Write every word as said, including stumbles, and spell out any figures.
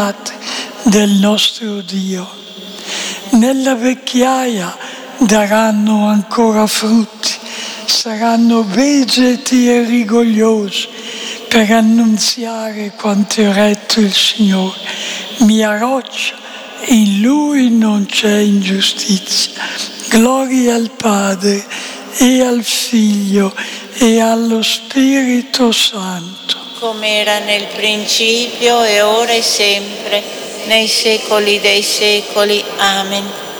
del nostro Dio. Nella vecchiaia daranno ancora frutti, saranno vegeti e rigogliosi per annunziare quanto è retto il Signore, mia roccia, in Lui non c'è ingiustizia. Gloria al Padre e al Figlio e allo Spirito Santo. Come era nel principio e ora e sempre, nei secoli dei secoli. Amen.